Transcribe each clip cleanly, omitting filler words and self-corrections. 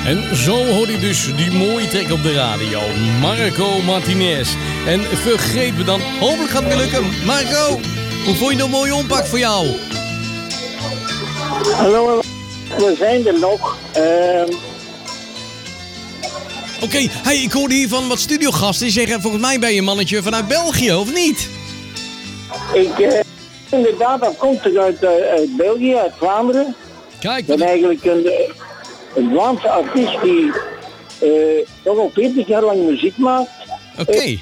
En zo hoor je dus die mooie track op de radio. Marco Martinez. En vergeet me dan, hopelijk gaat het weer lukken. Marco, hoe vond je dat mooie ompak voor jou? Hallo, we zijn er nog. Oké, hey, ik hoorde hier van wat studiogasten die zeggen, volgens mij ben je een mannetje vanuit België, of niet? Ik inderdaad afkomstig uit België, uit Vlaanderen. Kijk, Ik ben eigenlijk een Vlaamse artiest die toch al 40 jaar lang muziek maakt. Oké.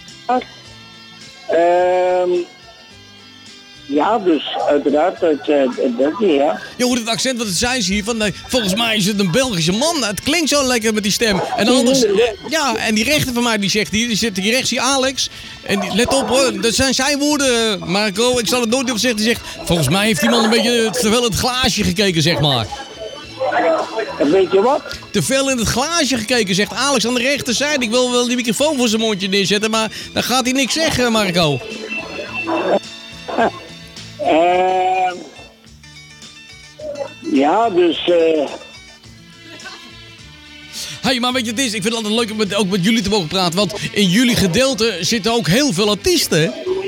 Ja, dus uiteraard uit België, ja. Je hoort het accent wat het zei ze hier van, volgens mij is het een Belgische man. Het klinkt zo lekker met die stem. En anders, ja, en die rechter van mij die zegt hier, die zit hier rechts, die Alex. En die, let op hoor, dat zijn zijn woorden, Marco. Ik zal het nooit op zeggen. Die zegt, volgens mij heeft die man een beetje te veel in het glaasje gekeken, zeg maar. En weet je wat? Te veel in het glaasje gekeken, zegt Alex aan de rechterzijde. Ik wil wel die microfoon voor zijn mondje neerzetten, maar dan gaat hij niks zeggen, Marco. Ja, dus... Hey, maar weet je, het is, ik vind het altijd leuk om ook met jullie te mogen praten. Want in jullie gedeelte zitten ook heel veel artiesten.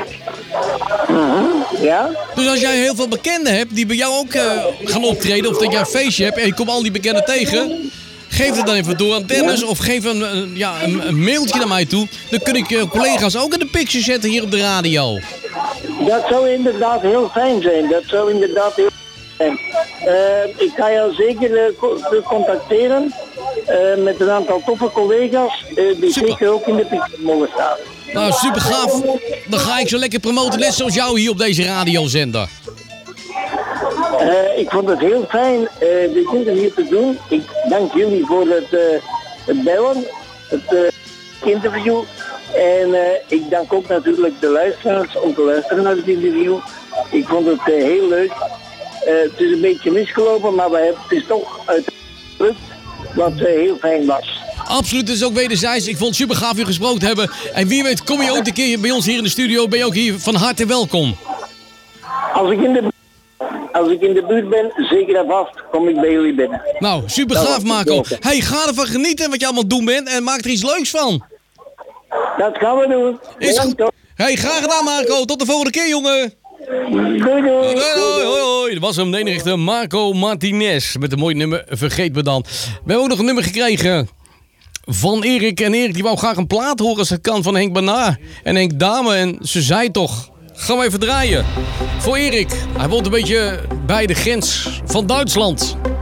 Ja? Dus als jij heel veel bekenden hebt die bij jou ook gaan optreden. Of dat jij een feestje hebt en je komt al die bekenden tegen. Geef het dan even door aan Dennis. Of geef een mailtje naar mij toe. Dan kun ik collega's ook in de picture zetten hier op de radio. Dat zou inderdaad heel fijn zijn. Dat zou inderdaad heel fijn zijn. Ik ga jou zeker contacteren met een aantal toffe collega's die Super. zeker ook in de picture mogen staan. Nou, super gaaf. Dan ga ik zo lekker promoten, net zoals jou hier op deze radiozender. Ik vond het heel fijn dit interview te doen. Ik dank jullie voor het bellen, het interview. En ik dank ook natuurlijk de luisteraars om te luisteren naar het interview. Ik vond het heel leuk. Het is een beetje misgelopen, maar het is toch uitgelukt wat heel fijn was. Absoluut, het is ook wederzijds. Ik vond het super gaaf u gesproken te hebben. En wie weet, kom je ook een keer bij ons hier in de studio. Ben je ook hier van harte welkom. Als ik in de buurt ben, zeker en vast, kom ik bij jullie binnen. Nou, super gaaf, Marco. Hey, ga ervan genieten wat je allemaal doen bent en maak er iets leuks van. Dat gaan we doen. Is goed. Hey, graag gedaan, Marco. Tot de volgende keer, jongen. Doei doei. Hoi, hoi. Dat was hem, de enige Marco Martinez. Met een mooi nummer, Vergeet me dan. We hebben ook nog een nummer gekregen van Erik. En Erik die wou graag een plaat horen als het kan van Henk Banaar en Henk Dame. En ze zei toch, gaan we even draaien. Voor Erik. Hij woont een beetje bij de grens van Duitsland.